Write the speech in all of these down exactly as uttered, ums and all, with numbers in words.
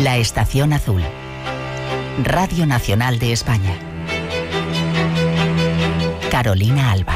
La Estación Azul. Radio Nacional de España. Carolina Alba.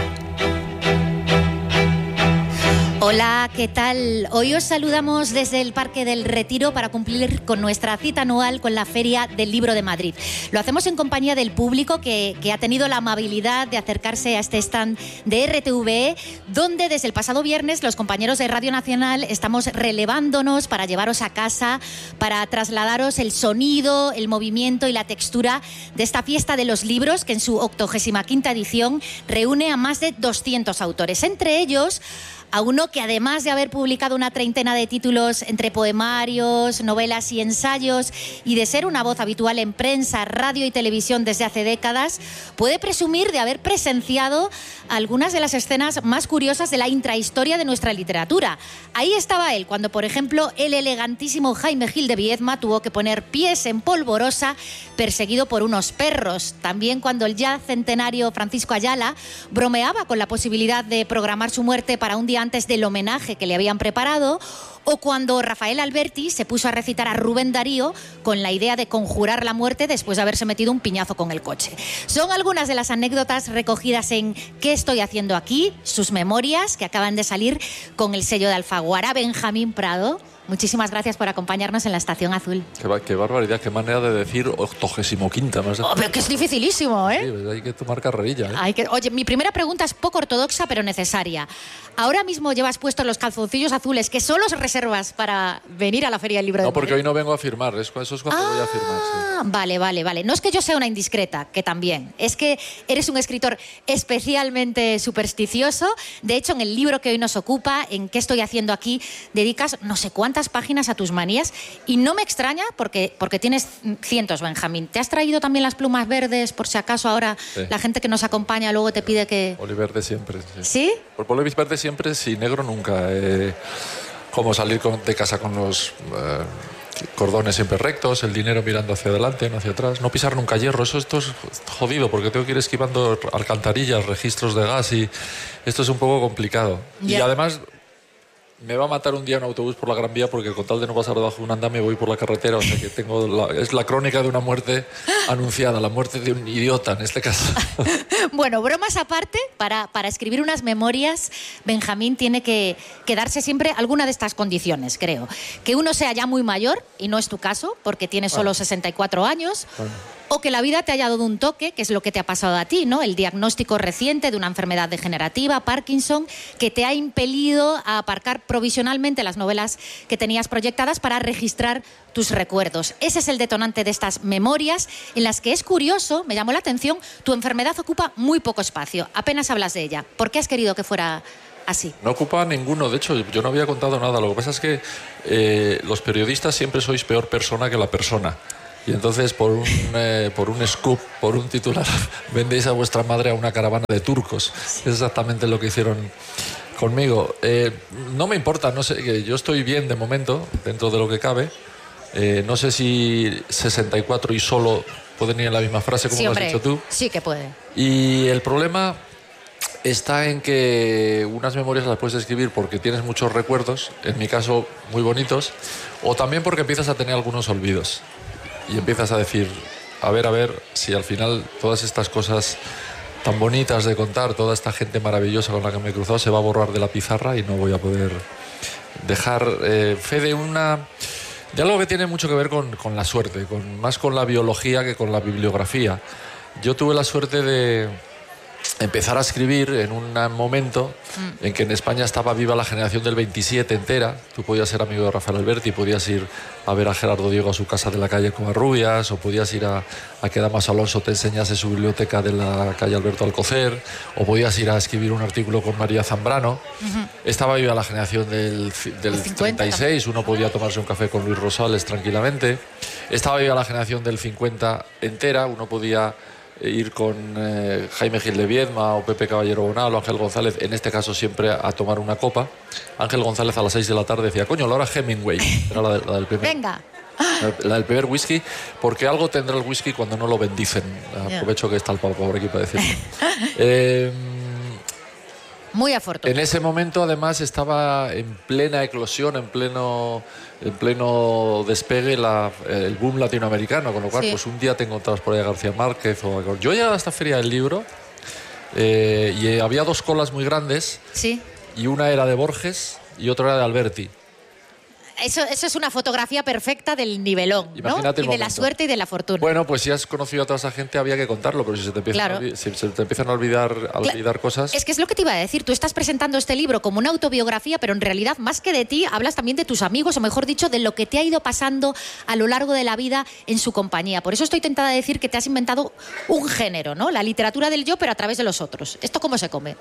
Hola, ¿qué tal? Hoy os saludamos desde el Parque del Retiro para cumplir con nuestra cita anual con la Feria del Libro de Madrid. Lo hacemos en compañía del público que, que ha tenido la amabilidad de acercarse a este stand de R T V E, donde desde el pasado viernes los compañeros de Radio Nacional estamos relevándonos para llevaros a casa, para trasladaros el sonido, el movimiento y la textura de esta fiesta de los libros que en su octogésima quinta edición reúne a más de doscientos autores, entre ellos a uno que además de haber publicado una treintena de títulos entre poemarios, novelas y ensayos y de ser una voz habitual en prensa, radio y televisión desde hace décadas, puede presumir de haber presenciado algunas de las escenas más curiosas de la intrahistoria de nuestra literatura. Ahí estaba él, cuando por ejemplo el elegantísimo Jaime Gil de Viedma tuvo que poner pies en polvorosa perseguido por unos perros. También cuando el ya centenario Francisco Ayala bromeaba con la posibilidad de programar su muerte para un día antes del homenaje que le habían preparado, o cuando Rafael Alberti se puso a recitar a Rubén Darío con la idea de conjurar la muerte después de haberse metido un piñazo con el coche. Son algunas de las anécdotas recogidas en ¿Qué estoy haciendo aquí?, sus memorias que acaban de salir con el sello de Alfaguara. Benjamín Prado, muchísimas gracias por acompañarnos en la Estación Azul. Qué, qué barbaridad, qué manera de decir octogésimo quinta. ¿No? Oh, pero que es dificilísimo, ¿eh? Sí, hay que tomar carrerilla, ¿eh? Hay que... Oye, mi primera pregunta es poco ortodoxa, pero necesaria. Ahora mismo llevas puestos los calzoncillos azules, que solo los reservas para venir a la Feria del Libro de No, porque Madrid. hoy no vengo a firmar, eso es cuando ah, voy a firmar. Sí. Vale, vale, vale. No es que yo sea una indiscreta, que también. Es que eres un escritor especialmente supersticioso. De hecho, en el libro que hoy nos ocupa, en ¿Qué estoy haciendo aquí?, dedicas no sé cuántas páginas a tus manías. Y no me extraña, porque, porque tienes cientos, Benjamín. ¿Te has traído también las plumas verdes, por si acaso ahora sí. La gente que nos acompaña luego te pide que... Oliverde siempre. Sí. ¿Sí? Por Oliverde siempre, sí, negro nunca. Eh, como salir con, de casa con los eh, cordones siempre rectos, el dinero mirando hacia adelante, no hacia atrás. No pisar nunca hierro, eso esto es jodido, porque tengo que ir esquivando alcantarillas, registros de gas y esto es un poco complicado. Yeah. Y además... me va a matar un día un autobús por la Gran Vía porque con tal de no pasar debajo de un andamio voy por la carretera, o sea que tengo la, es la crónica de una muerte anunciada, la muerte de un idiota en este caso. Bueno, bromas aparte, para, para escribir unas memorias, Benjamín tiene que, que darse siempre alguna de estas condiciones, creo. Que uno sea ya muy mayor, y no es tu caso, porque tienes solo bueno. sesenta y cuatro años, bueno. O que la vida te haya dado un toque, que es lo que te ha pasado a ti, ¿no? El diagnóstico reciente de una enfermedad degenerativa, Parkinson, que te ha impelido a aparcar provisionalmente las novelas que tenías proyectadas para registrar tus recuerdos. Ese es el detonante de estas memorias, en las que es curioso, me llamó la atención, tu enfermedad ocupa muy poco espacio, apenas hablas de ella. ¿Por qué has querido que fuera así? No ocupa ninguno, de hecho yo no había contado nada, lo que pasa es que eh, los periodistas siempre sois peor persona que la persona. Y entonces por un, eh, por un scoop, por un titular, vendéis a vuestra madre a una caravana de turcos. Es exactamente lo que hicieron conmigo. Eh, no me importa, no sé, que yo estoy bien de momento, dentro de lo que cabe. Eh, no sé si sesenta y cuatro y solo pueden ir en la misma frase como sí, lo has hombre, dicho tú. Sí que puede. Y el problema está en que unas memorias las puedes escribir porque tienes muchos recuerdos, en mi caso muy bonitos, o también porque empiezas a tener algunos olvidos. Y empiezas a decir, a ver, a ver, si al final todas estas cosas tan bonitas de contar, toda esta gente maravillosa con la que me he cruzado, se va a borrar de la pizarra y no voy a poder dejar eh, fe de una... de algo que tiene mucho que ver con, con la suerte, con, más con la biología que con la bibliografía. Yo tuve la suerte de empezar a escribir en un momento mm. en que en España estaba viva la generación del veintisiete entera. Tú podías ser amigo de Rafael Alberti, podías ir a ver a Gerardo Diego a su casa de la calle Covarrubias, o podías ir a, a que Damaso Alonso te enseñase su biblioteca de la calle Alberto Alcocer, o podías ir a escribir un artículo con María Zambrano. Uh-huh. Estaba viva la generación del, del treinta y seis, uno podía tomarse un café con Luis Rosales tranquilamente. Estaba viva la generación del cincuenta entera, uno podía ir con eh, Jaime Gil de Viedma o Pepe Caballero Bonal o Ángel González, en este caso siempre a tomar una copa. Ángel González a las seis de la tarde decía, coño, la hora Hemingway, era la, de, la del primer, venga, la, la del primer whisky, porque algo tendrá el whisky cuando no lo bendicen. Aprovecho que está el Papa por aquí para decirlo. eh, Muy afortunado. En ese momento, además, estaba en plena eclosión, en pleno, en pleno despegue la, el boom latinoamericano, con lo cual, sí. pues un día te encontrabas por ahí a García Márquez. O... Yo llegaba a esta feria del libro eh, y había dos colas muy grandes. Sí. Y una era de Borges y otra era de Alberti. Eso, eso es una fotografía perfecta del nivelón, ¿no? Imagínate Y el de la momento. suerte y de la fortuna. Bueno, pues si has conocido a toda esa gente había que contarlo, pero si se te empiezan, Claro. a, olvi- si se te empiezan a olvidar, a olvidar cosas... Es que es lo que te iba a decir. Tú estás presentando este libro como una autobiografía, pero en realidad, más que de ti, hablas también de tus amigos, o mejor dicho, de lo que te ha ido pasando a lo largo de la vida en su compañía. Por eso estoy tentada a decir que te has inventado un género, ¿no? La literatura del yo, pero a través de los otros. ¿Esto cómo se come?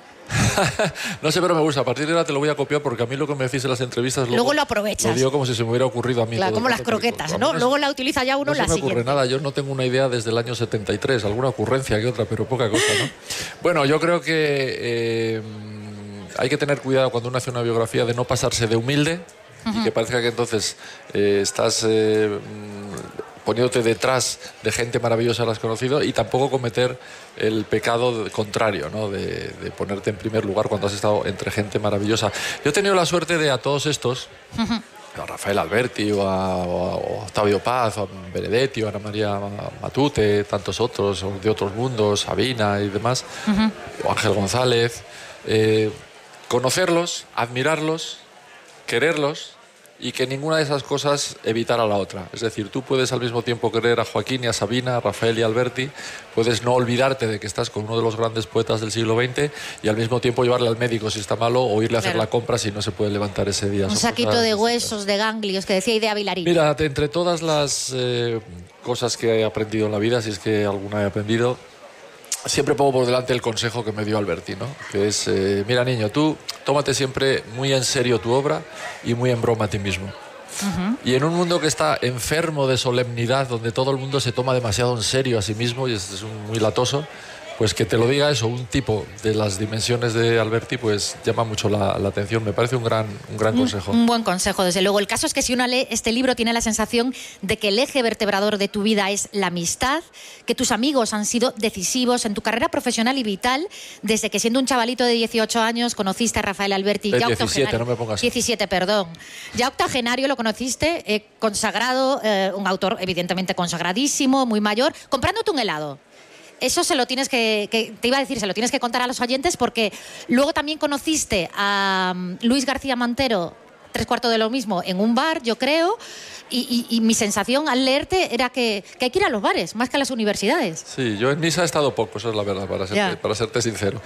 No sé, pero me gusta. A partir de ahora te lo voy a copiar porque a mí lo que me decís en las entrevistas... Luego, Luego lo aprovechas. Lo digo como si se me hubiera ocurrido a mí. Claro, todo como el las rato, croquetas, porque, ¿no? a mí Luego la utiliza ya uno no la se me siguiente. ocurre nada. Yo no tengo una idea desde el año setenta y tres. Alguna ocurrencia que otra, pero poca cosa, ¿no? Bueno, yo creo que eh, hay que tener cuidado cuando uno hace una biografía de no pasarse de humilde uh-huh. y que parezca que entonces eh, estás... Eh, poniéndote detrás de gente maravillosa que has conocido y tampoco cometer el pecado contrario, ¿no? de, de ponerte en primer lugar cuando has estado entre gente maravillosa. Yo he tenido la suerte de a todos estos, uh-huh. a Rafael Alberti, o a, o a Octavio Paz, o a Benedetti, o a Ana María Matute, tantos otros, o de otros mundos, Sabina y demás, uh-huh. o Ángel González, eh, conocerlos, admirarlos, quererlos, y que ninguna de esas cosas evitara la otra. Es decir, tú puedes al mismo tiempo querer a Joaquín y a Sabina, a Rafael y a Alberti, puedes no olvidarte de que estás con uno de los grandes poetas del siglo veinte y al mismo tiempo llevarle al médico si está malo o irle a hacer claro. la compra si no se puede levantar ese día. Un Son saquito cosas de distintas. huesos, de ganglios, que decía Idea Vilarín. Mira, entre todas las eh, cosas que he aprendido en la vida, si es que alguna he aprendido, siempre pongo por delante el consejo que me dio Alberti, ¿no? Que es, eh, mira niño, tú tómate siempre muy en serio tu obra y muy en broma a ti mismo. Uh-huh. Y en un mundo que está enfermo de solemnidad, donde todo el mundo se toma demasiado en serio a sí mismo y es, es un, muy latoso, pues que te lo diga eso, un tipo de las dimensiones de Alberti, pues llama mucho la, la atención. Me parece un gran, un gran consejo. Un, un buen consejo, desde luego. El caso es que si uno lee este libro tiene la sensación de que el eje vertebrador de tu vida es la amistad, que tus amigos han sido decisivos en tu carrera profesional y vital, desde que siendo un chavalito de dieciocho años conociste a Rafael Alberti. De ya diecisiete, no me pongas. diecisiete, perdón. Ya octogenario lo conociste, eh, consagrado, eh, un autor evidentemente consagradísimo, muy mayor, comprándote un helado. Eso se lo tienes que, que, te iba a decir, se lo tienes que contar a los oyentes porque luego también conociste a um, Luis García Montero, tres cuartos de lo mismo, en un bar, yo creo, y, y, y mi sensación al leerte era que, que hay que ir a los bares, más que a las universidades. Sí, yo en misa he estado poco, eso es la verdad, para serte, yeah. para serte sincero.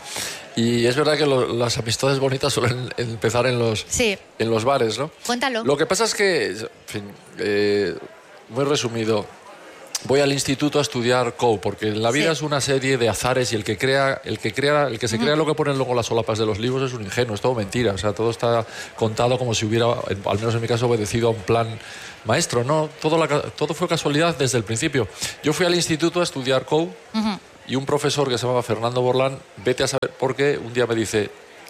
Y es verdad que lo, las amistades bonitas suelen empezar en los, sí. en los bares, ¿no? Cuéntalo. Lo que pasa es que, en fin, eh, muy resumido, voy al instituto a estudiar C O U, porque en la vida sí. es una serie de azares y el que crea, el que crea, el que se crea lo que ponen luego las solapas de los libros es un ingenuo, es todo mentira, o sea, todo está contado como si hubiera, al menos en mi caso, obedecido a un plan maestro, no, todo, la, todo fue casualidad desde el principio. Yo fui al instituto a estudiar C O U uh-huh. y un profesor que se llamaba Fernando Borlán, vete a saber por qué, un día me dice,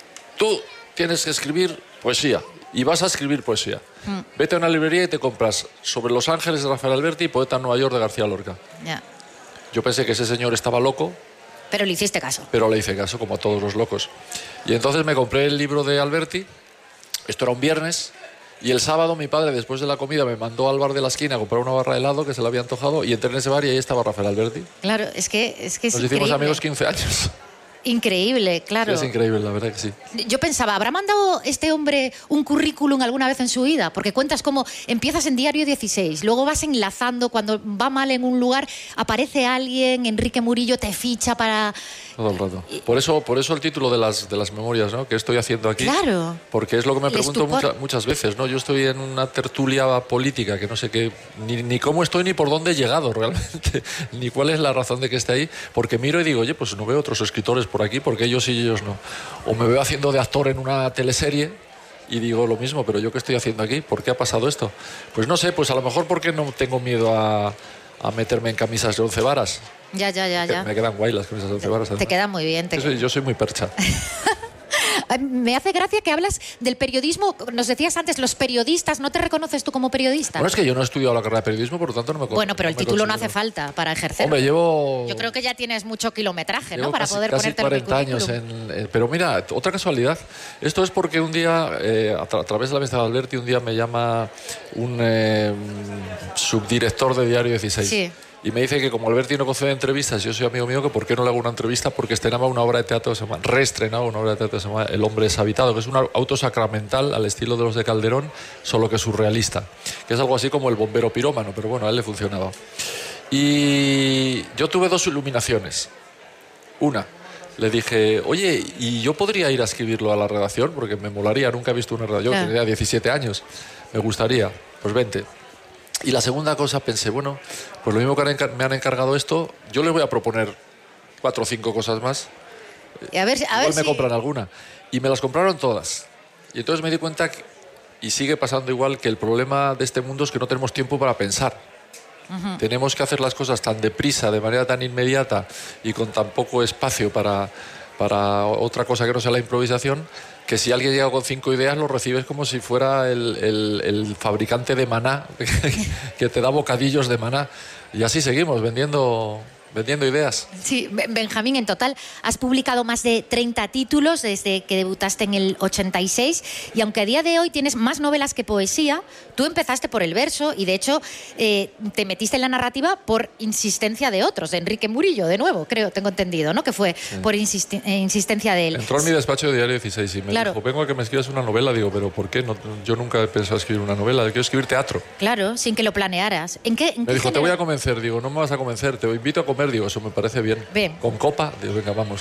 tú tienes que escribir poesía. Y vas a escribir poesía. Mm. Vete a una librería y te compras Sobre los ángeles de Rafael Alberti y Poeta en Nueva York de García Lorca. Yeah. Yo pensé que ese señor estaba loco. Pero le hiciste caso. Pero le hice caso, como a todos los locos. Y entonces me compré el libro de Alberti. Esto era un viernes. Y el sábado mi padre, después de la comida, me mandó al bar de la esquina a comprar una barra de helado que se le había antojado. Y entré en ese bar y ahí estaba Rafael Alberti. Claro, es que es, que es Nos increíble. hicimos amigos quince años. Increíble, claro. Sí, es increíble, la verdad que sí. Yo pensaba, ¿habrá mandado este hombre un currículum alguna vez en su vida? Porque cuentas cómo empiezas en Diario dieciséis, luego vas enlazando, cuando va mal en un lugar, aparece alguien, Enrique Murillo te ficha para... Todo el rato. Por eso, por eso el título de las, de las memorias, ¿no? ¿Qué estoy haciendo aquí? Claro. Porque es lo que me pregunto mucha, muchas veces, ¿no? Yo estoy en una tertulia política que no sé qué, ni, ni cómo estoy ni por dónde he llegado realmente, ni cuál es la razón de que esté ahí, porque miro y digo, oye, pues no veo otros escritores por aquí, porque ellos sí y ellos no. O me veo haciendo de actor en una teleserie y digo lo mismo, pero ¿yo qué estoy haciendo aquí? ¿Por qué ha pasado esto? Pues no sé, pues a lo mejor porque no tengo miedo a, a meterme en camisas de once varas. Ya, ya, ya, ya. Me quedan guay las camisas de once varas. Te quedan muy bien. Te... Yo, soy, yo soy muy percha. Me hace gracia que hablas del periodismo, nos decías antes, los periodistas, ¿no te reconoces tú como periodista? Bueno, es que yo no he estudiado la carrera de periodismo, por lo tanto no me Bueno, pero no el me título no considero. hace falta para ejercer. Hombre, llevo... Yo creo que ya tienes mucho kilometraje, ¿no? Llevo Para casi, poder casi ponerte cuarenta en el años currículum. en, eh, pero mira, otra casualidad. Esto es porque un día, eh, a, tra a través de la amistad de Alberti, un día me llama un eh, subdirector de Diario dieciséis. Sí. Y me dice que como Alberti no concede entrevistas, yo soy amigo mío, que por qué no le hago una entrevista, porque estrenaba una obra de teatro que se llama, reestrenaba una obra de teatro que se llama El hombre deshabitado, que es un auto sacramental al estilo de los de Calderón, solo que surrealista, que es algo así como el bombero pirómano, pero bueno, a él le funcionaba. Y yo tuve dos iluminaciones. Una, le dije, oye, ¿y yo podría ir a escribirlo a la redacción? Porque me molaría, nunca he visto una redacción, Claro. tenía diecisiete años, me gustaría, pues vente. Y la segunda cosa, pensé, bueno, pues lo mismo que me han encargado esto, yo les voy a proponer cuatro o cinco cosas más. Y a ver, a Igual ver me si... compran alguna. Y me las compraron todas. Y entonces me di cuenta, que, y sigue pasando igual, que el problema de este mundo es que no tenemos tiempo para pensar. Uh-huh. Tenemos que hacer las cosas tan deprisa, de manera tan inmediata y con tan poco espacio para, para otra cosa que no sea la improvisación, que si alguien llega con cinco ideas lo recibes como si fuera el, el, el fabricante de maná que te da bocadillos de maná. Y así seguimos vendiendo... vendiendo ideas. Sí, Benjamín, en total has publicado más de treinta títulos desde que debutaste en el ochenta y seis y aunque a día de hoy tienes más novelas que poesía, tú empezaste por el verso y de hecho eh, te metiste en la narrativa por insistencia de otros, de Enrique Murillo, de nuevo, creo, tengo entendido, ¿no? Que fue sí. por insisti eh, insistencia de él. Entró en mi despacho de Diario dieciséis y me claro. dijo, vengo a que me escribas una novela. Digo, ¿pero por qué? No, yo nunca he pensado escribir una novela, quiero escribir teatro. Claro, sin que lo planearas. ¿En qué, en me qué dijo, género? te voy a convencer. Digo, no me vas a convencer, te invito a comer. Digo, eso me parece bien. Bien. Con copa, digo, venga, vamos.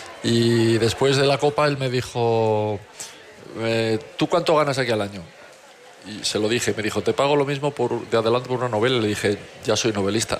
Y después de la copa él me dijo, eh, ¿tú cuánto ganas aquí al año? Y se lo dije, me dijo, te pago lo mismo por, de adelanto por una novela. Y le dije, ya soy novelista.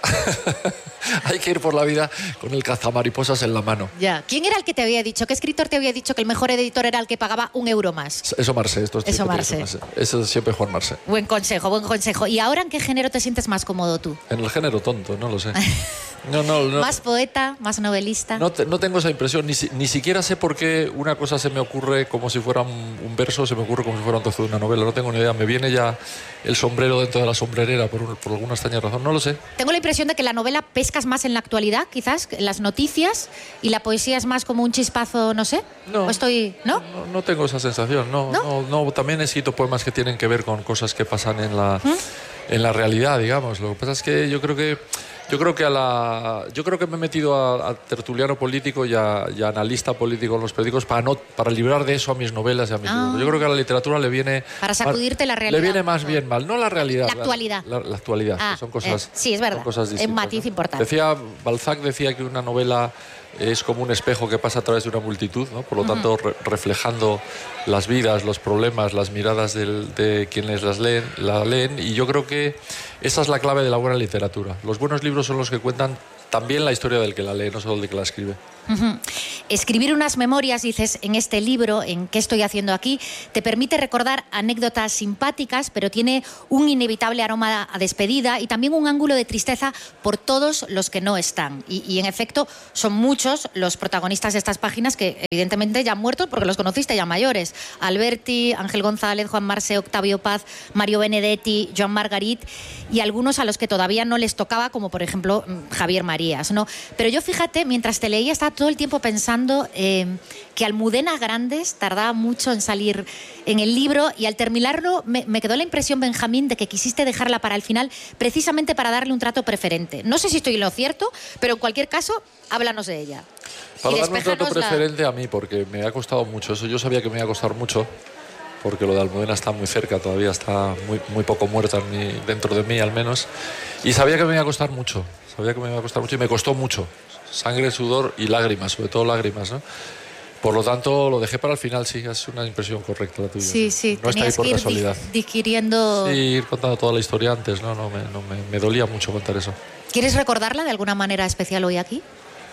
Hay que ir por la vida con el cazamariposas en la mano. Ya. ¿Quién era el que te había dicho, qué escritor te había dicho que el mejor editor era el que pagaba un euro más? Eso Marce, esto es Eso Marce. Eso es siempre Juan Marce. Buen consejo, buen consejo. ¿Y ahora en qué género te sientes más cómodo tú? En el género tonto, no lo sé. No, no, no. ¿Más poeta, más novelista? No, te, no tengo esa impresión, ni, ni siquiera sé por qué una cosa se me ocurre como si fuera un, un verso, se me ocurre como si fuera un trozo de una novela, no tengo ni idea, me viene ya el sombrero dentro de la sombrerera por, un, por alguna extraña razón, no lo sé. Tengo la impresión de que la novela pescas más en la actualidad, quizás, en las noticias, y la poesía es más como un chispazo, no sé, no, ¿o estoy, ¿no? No, no tengo esa sensación, no, ¿No? No, no, también he escrito poemas que tienen que ver con cosas que pasan en la, ¿Mm? en la realidad, digamos, lo que pasa es que yo creo que Yo creo que a la, yo creo que me he metido a, a tertuliano político y a, y a analista político en los periódicos para no para librar de eso a mis novelas y a mis ah. libros. Yo creo que a la literatura le viene para sacudirte mal, la realidad. Le viene más bien mal, no la realidad, la actualidad. La, la, la actualidad, ah, que son cosas. Eh, sí, es verdad. Son cosas distintas, un matiz ¿no? importante. Decía Balzac decía que una novela es como un espejo que pasa a través de una multitud, ¿no? Por lo tanto, re reflejando las vidas, los problemas, las miradas del, de quienes las leen, la leen. Y yo creo que esa es la clave de la buena literatura. Los buenos libros son los que cuentan también la historia del que la lee, no solo del que la escribe. Uh-huh. Escribir unas memorias, dices, en este libro, en ¿Qué estoy haciendo aquí?, te permite recordar anécdotas simpáticas, pero tiene un inevitable aroma a despedida y también un ángulo de tristeza por todos los que no están. Y, y en efecto, son muchos los protagonistas de estas páginas que evidentemente ya han muerto porque los conociste ya mayores. Alberti, Ángel González, Juan Marce, Octavio Paz, Mario Benedetti, Joan Margarit y algunos a los que todavía no les tocaba, como por ejemplo Javier Marías, ¿no? Pero yo, fíjate, mientras te leía estaba todo el tiempo pensando eh, que Almudena Grandes tardaba mucho en salir en el libro y al terminarlo me, me quedó la impresión, Benjamín, de que quisiste dejarla para el final precisamente para darle un trato preferente. No sé si estoy en lo cierto, pero en cualquier caso, háblanos de ella. Para darle un trato preferente la... a mí, porque me ha costado mucho eso. Yo sabía que me iba a costar mucho, porque lo de Almudena está muy cerca, todavía está muy, muy poco muerta en mi, dentro de mí al menos, y sabía que me iba a costar mucho, sabía que me iba a costar mucho y me costó mucho. Sangre, sudor y lágrimas, sobre todo lágrimas, ¿no? Por lo tanto, lo dejé para el final, sí, es una impresión correcta la tuya. Sí, sí, no está ahí por que ir casualidad. digiriendo... Sí, ir contando toda la historia antes, no, no, me, no me, me dolía mucho contar eso. ¿Quieres recordarla de alguna manera especial hoy aquí?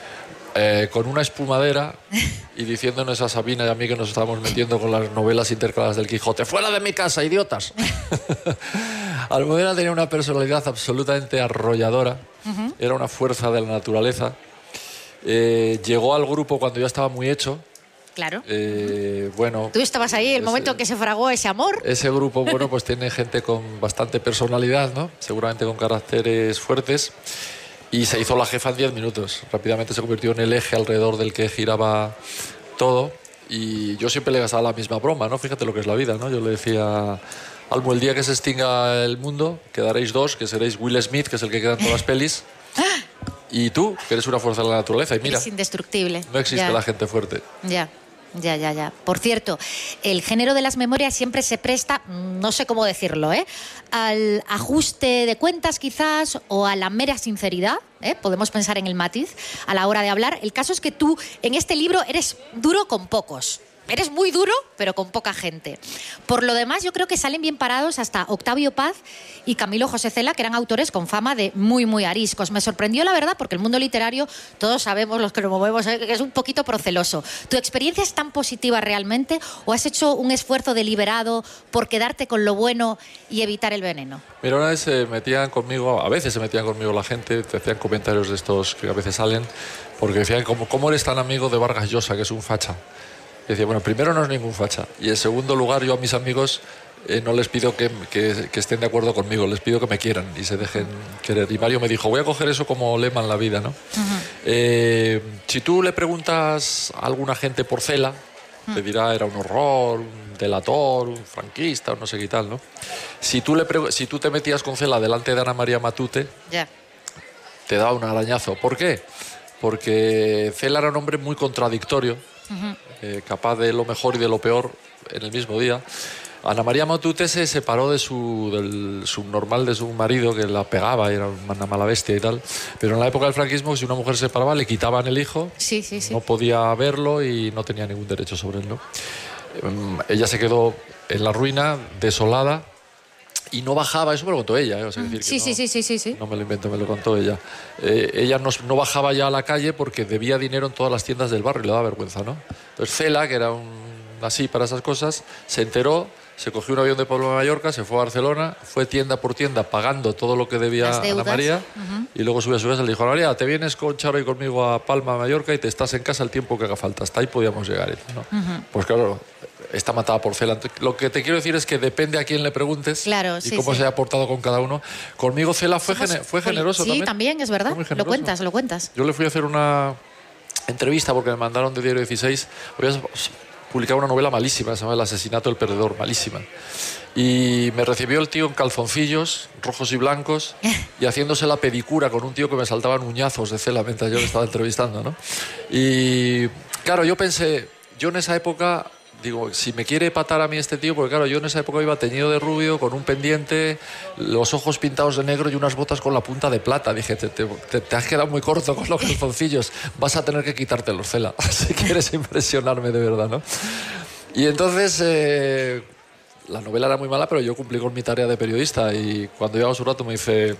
Eh, con una espumadera y diciéndonos a Sabina y a mí que nos estábamos metiendo con las novelas intercaladas del Quijote. ¡Fuera de mi casa, idiotas! Almudena tenía una personalidad absolutamente arrolladora. Uh-huh. Era una fuerza de la naturaleza. Eh, llegó al grupo cuando ya estaba muy hecho Claro. Eh, bueno, Tú estabas ahí el ese, momento en que se fragó ese amor. Ese grupo, bueno, pues tiene gente con bastante personalidad, ¿no? Seguramente con caracteres fuertes. Y se hizo la jefa en diez minutos. Rápidamente se convirtió en el eje alrededor del que giraba todo. Y yo siempre le gastaba la misma broma, ¿no? Fíjate lo que es la vida, ¿no? Yo le decía... Almo, el día que se extinga el mundo, quedaréis dos, que seréis Will Smith, que es el que queda en todas las pelis, y tú, que eres una fuerza de la naturaleza. Y mira, es indestructible. No existe ya. la gente fuerte. Ya. Ya, ya, ya. Por cierto, el género de las memorias siempre se presta, no sé cómo decirlo, ¿eh? al ajuste de cuentas quizás o a la mera sinceridad, ¿eh? Podemos pensar en el matiz a la hora de hablar. El caso es que tú en este libro eres duro con pocos. Eres muy duro, pero con poca gente. Por lo demás, yo creo que salen bien parados hasta Octavio Paz y Camilo José Cela, que eran autores con fama de muy, muy ariscos. Me sorprendió, la verdad, porque el mundo literario, todos sabemos, los que nos movemos, que es un poquito proceloso. ¿Tu experiencia es tan positiva realmente o has hecho un esfuerzo deliberado por quedarte con lo bueno y evitar el veneno? Mira, una vez se metían conmigo, a veces se metían conmigo la gente, te hacían comentarios de estos que a veces salen, porque decían, ¿cómo, cómo eres tan amigo de Vargas Llosa, que es un facha? Y decía, bueno, primero no es ningún facha. Y en segundo lugar, yo a mis amigos eh, no les pido que, que, que estén de acuerdo conmigo, les pido que me quieran y se dejen querer. Y Mario me dijo, voy a coger eso como lema en la vida, ¿no? Uh-huh. eh, si tú le preguntas a alguna gente por Cela, uh-huh. te dirá, era un horror, un delator, un franquista, no sé qué tal, ¿no? Si tú, le pre- si tú te metías con Cela delante de Ana María Matute, yeah. te daba un arañazo. ¿Por qué? Porque Cela era un hombre muy contradictorio, uh-huh. eh, capaz de lo mejor y de lo peor en el mismo día. Ana María Matute se separó de su, del subnormal de su marido, que la pegaba, era una mala bestia y tal. Pero en la época del franquismo, si una mujer se separaba, le quitaban el hijo, sí, sí, sí. no podía verlo y no tenía ningún derecho sobre él, ¿no? Eh, ella se quedó en la ruina, desolada, y no bajaba, eso me lo contó ella, ¿eh? O sea, decir, sí, que sí, no, sí, sí, sí, sí. No me lo invento, me lo contó ella. Eh, ella no, no bajaba ya a la calle porque debía dinero en todas las tiendas del barrio y le daba vergüenza, ¿no? Entonces Cela, que era un así para esas cosas, se enteró, se cogió un avión de Palma de Mallorca, se fue a Barcelona, fue tienda por tienda pagando todo lo que debía Ana María, uh-huh. y luego subió a su casa y le dijo, Ana María, te vienes con Charo y conmigo a Palma de Mallorca y te estás en casa el tiempo que haga falta. Hasta ahí podíamos llegar. ¿No? Uh-huh. Pues claro, está matada por Cela. Lo que te quiero decir es que depende a quién le preguntes, claro, y sí, cómo sí. se ha portado con cada uno. Conmigo Cela fue, Somos, gene, fue generoso sí, también. Sí, también, es verdad. Lo cuentas, lo cuentas. Yo le fui a hacer una entrevista porque me mandaron de Diario dieciséis. Había publicado una novela malísima, se llama El asesinato del perdedor, malísima. Y me recibió el tío en calzoncillos rojos y blancos y haciéndose la pedicura con un tío que me saltaban uñazos de Cela mientras yo le estaba entrevistando, ¿no? Y claro, yo pensé, yo en esa época, digo, si me quiere patar a mí este tío, porque claro, yo en esa época iba teñido de rubio, con un pendiente, los ojos pintados de negro y unas botas con la punta de plata. Dije, te, te, te has quedado muy corto con los calzoncillos, vas a tener que quitártelos, Cela, si quieres impresionarme de verdad, ¿no? Y entonces... Eh, la novela era muy mala, pero yo cumplí con mi tarea de periodista y cuando llegaba su rato me dice,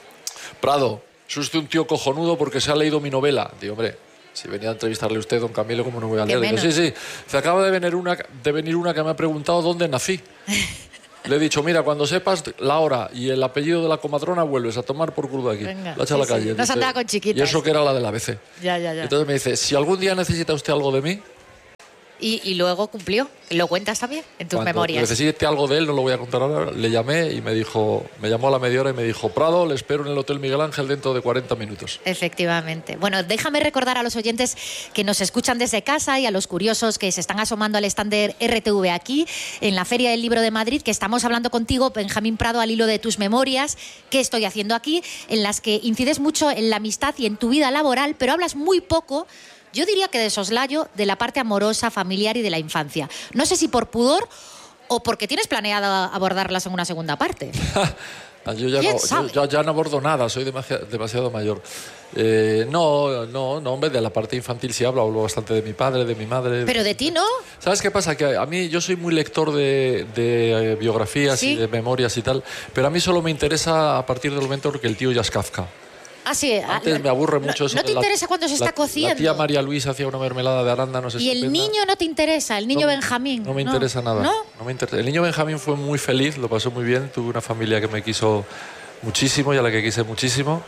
Prado, es usted un tío cojonudo porque se ha leído mi novela. Digo, hombre, si venía a entrevistarle a usted, don Camilo, ¿cómo no voy a leer? Digo, sí, sí, se acaba de venir, una, de venir una que me ha preguntado dónde nací. Le he dicho, mira, cuando sepas la hora y el apellido de la comadrona, vuelves a tomar por culo de aquí. Venga, la echa sí, a la calle. Sí. No se andaba con chiquitas. Y eso que era la del A B C. Ya, ya, ya. Entonces me dice, si algún día necesita usted algo de mí... Y, y luego cumplió. Lo cuentas también en tus Cuando memorias. necesite algo de él, no lo voy a contar ahora, le llamé y me dijo, me llamó a la media hora y me dijo, Prado, le espero en el Hotel Miguel Ángel dentro de cuarenta minutos. Efectivamente. Bueno, déjame recordar a los oyentes que nos escuchan desde casa y a los curiosos que se están asomando al stand de R T V aquí, en la Feria del Libro de Madrid, que estamos hablando contigo, Benjamín Prado, al hilo de tus memorias, ¿qué estoy haciendo aquí?, en las que incides mucho en la amistad y en tu vida laboral, pero hablas muy poco, yo diría que de soslayo, de la parte amorosa, familiar y de la infancia. No sé si por pudor o porque tienes planeado abordarlas en una segunda parte. yo, ya no, yo ya, ya no abordo nada, soy demasiado, demasiado mayor. Eh, no, no, no, hombre, de la parte infantil sí hablo, hablo bastante de mi padre, de mi madre. Pero de ti no. ¿Sabes qué pasa? Que a mí, yo soy muy lector de, de biografías, ¿sí?, y de memorias y tal, pero a mí solo me interesa a partir del momento en que el tío ya es Kafka. Ah, sí. Antes me aburre mucho no, eso. ¿No te la, interesa cuando se está la, cociendo? La tía María Luisa hacía una mermelada de arándanos ¿Y estupenda. el niño no te interesa? ¿El niño no, Benjamín? No me interesa no. nada. ¿No? No me interesa. El niño Benjamín fue muy feliz, lo pasó muy bien. Tuve una familia que me quiso muchísimo y a la que quise muchísimo.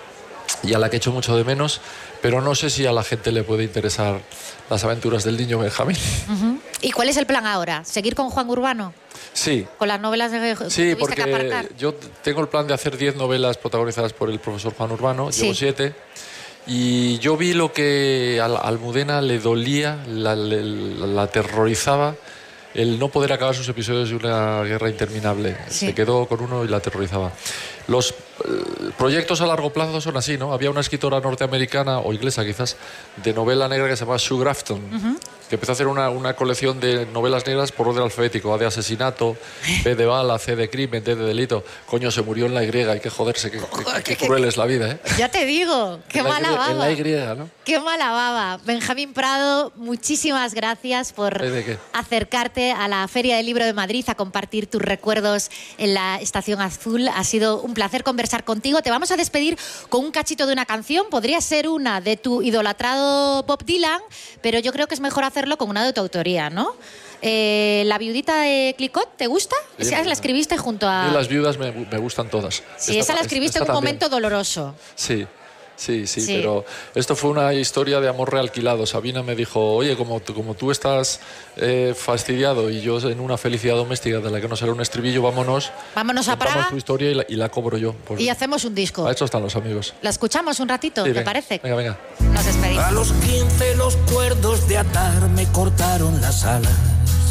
y a la que echo mucho de menos, pero no sé si a la gente le puede interesar las aventuras del niño Benjamín. Uh-huh. ¿Y cuál es el plan ahora? ¿Seguir con Juan Urbano? Sí. ¿Con las novelas de Sí, porque yo tengo el plan de hacer diez novelas protagonizadas por el profesor Juan Urbano, sí. Llevo siete, y yo vi lo que a Almudena le dolía, la, la, la aterrorizaba, el no poder acabar sus episodios de una guerra interminable. Sí. Se quedó con uno y la aterrorizaba. Los eh, proyectos a largo plazo son así, ¿no? Había una escritora norteamericana, o inglesa quizás, de novela negra que se llama Sue Grafton, uh-huh. que empezó a hacer una, una colección de novelas negras por orden alfabético. A de asesinato, B de bala, C de crimen, D de delito. Coño, se murió en la Y, hay que joderse, qué, qué, qué cruel es la vida, ¿eh? Ya te digo, qué mala baba. En la Y, ¿no? Qué mala baba. Benjamín Prado, muchísimas gracias por acercarte a la Feria del Libro de Madrid, a compartir tus recuerdos en la Estación Azul. Ha sido un placer conversar contigo. Te vamos a despedir con un cachito de una canción. Podría ser una de tu idolatrado Bob Dylan, pero yo creo que es mejor hacerlo con una de tu autoría, ¿no? Eh, ¿La viudita de Clicquot te gusta? Sí, esa la escribiste junto a... Y las viudas me, me gustan todas. Sí, esta, esa la escribiste en un también. momento doloroso. Sí. Sí, sí, sí, sí, pero esto fue una historia de amor realquilado. Sabina me dijo, oye, como tú, como tú estás eh, fastidiado y yo en una felicidad doméstica de la que no sale un estribillo, vámonos. Vámonos a Praga. tu historia y la, y la cobro yo. Por... Y hacemos un disco. A eso están los amigos. ¿La escuchamos un ratito? Sí, ¿Te venga, parece? Venga, venga. Nos despedimos. A los quince los cuerdos de atar me cortaron las alas.